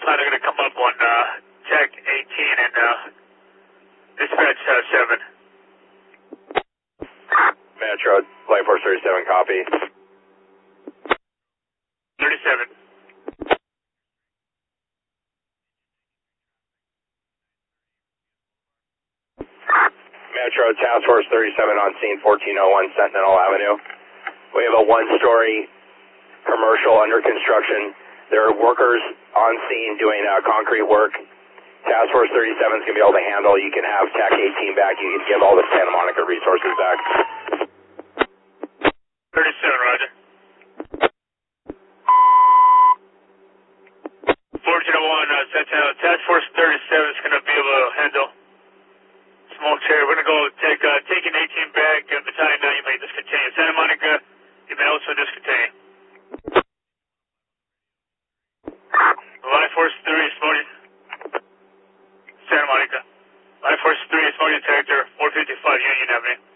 They're going to come up on Tech 18 and dispatch 7. Metro, Light Force 37, copy. 37. Metro, Task Force 37 on scene, 1401 Sentinel Avenue. We have a one-story commercial under construction. There are workers on scene doing concrete work. Task Force 37 is going to be able to handle. You can have TAC 18 back. You can give all the Santa Monica resources back. 37, roger. 1401 Sentinel. Task Force 37 is going to be able to handle. Small chair. We're going to go taking 18 back. Battalion 9, you may discontinue. Santa Monica, you may also discontinue. Light Force 3 is smoking. Santa Monica. Light Force 3 is smoking detector, 455 Union Avenue.